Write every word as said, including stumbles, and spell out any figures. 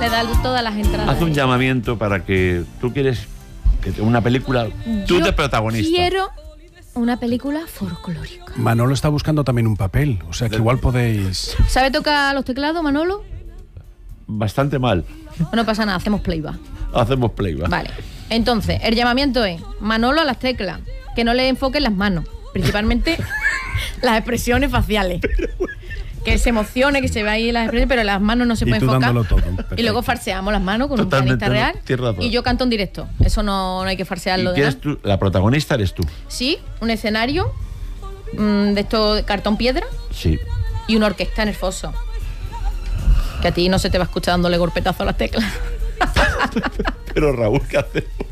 le da todas las entradas. Haz un llamamiento para que tú quieres que te- una película, tú Yo de protagonista. quiero una película folclórica. Manolo está buscando también un papel, o sea que igual podéis... ¿Sabe tocar los teclados, Manolo? Bastante mal. No pasa nada, hacemos playback. Hacemos playback. Vale. Entonces, el llamamiento es Manolo a las teclas, que no le enfoquen las manos, principalmente las expresiones faciales. Que se emocione, que se vea ahí las expresiones, pero las manos no se Y pueden tú enfocar. dándolo todo. Y Perfecto. luego farseamos las manos con Totalmente, un pianista no, real. tienes razón. Y yo canto en directo. Eso no, no hay que farsearlo ¿Y de qué nada. es tú? La protagonista eres tú. Sí, un escenario mm, de esto de cartón piedra Sí. y una orquesta en el foso. Que a ti no se te va a escuchar dándole golpetazo a las teclas. Pero Raúl, ¿qué hacemos?